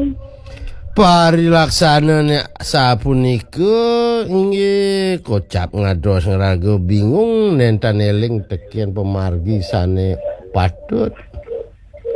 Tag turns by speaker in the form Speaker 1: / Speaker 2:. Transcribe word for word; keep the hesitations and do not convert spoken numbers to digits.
Speaker 1: Parilaksana nek sapunika inggih kocap ngados ngeraga bingung nenten eling tekian pemargi sane patut.